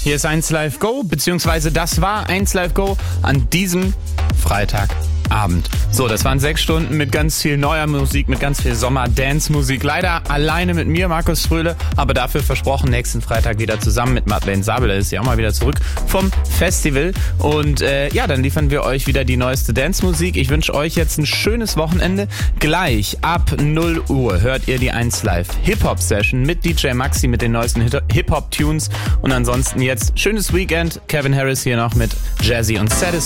Hier ist 1 Live Go, beziehungsweise das war 1 Live Go an diesem Freitagabend. So, das waren 6 Stunden mit ganz viel neuer Musik, mit ganz viel Sommer-Dance-Musik. Leider alleine mit mir, Markus Fröhle, aber dafür versprochen, nächsten Freitag wieder zusammen mit Madeleine Sabel. Ist ja auch mal wieder zurück vom Festival. Und dann liefern wir euch wieder die neueste Dance-Musik. Ich wünsche euch jetzt ein schönes Wochenende. Gleich ab 0 Uhr hört ihr die 1 Live Hip-Hop-Session mit DJ Maxi mit den neuesten Hip-Hop-Tunes. Und ansonsten jetzt schönes Weekend. Kevin Harris hier noch mit Jazzy und Satisfied.